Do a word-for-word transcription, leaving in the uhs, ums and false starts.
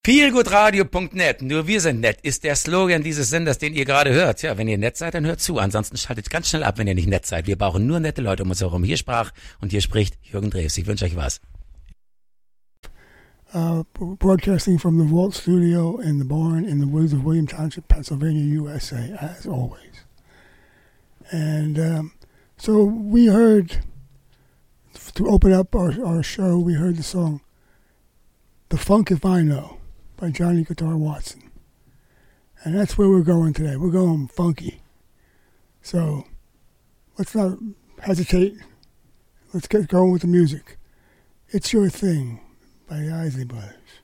feelgoodradio punkt net, nur wir sind nett, ist der Slogan dieses Senders, den ihr gerade hört. Ja, wenn ihr nett seid, dann hört zu. Ansonsten schaltet ganz schnell ab, wenn ihr nicht nett seid. Wir brauchen nur nette Leute um uns herum. Hier sprach und hier spricht Jürgen Drews. Ich wünsche euch was. Uh, broadcasting from the Vault Studio in the barn in the woods of William Township, Pennsylvania, U S A, as always. And um, so we heard, to open up our, our show, we heard the song The Funk If I Know by Johnny Guitar Watson. And that's where we're going today. We're going funky. So let's not hesitate. Let's get going with the music. It's Your Thing by the Isley Brothers.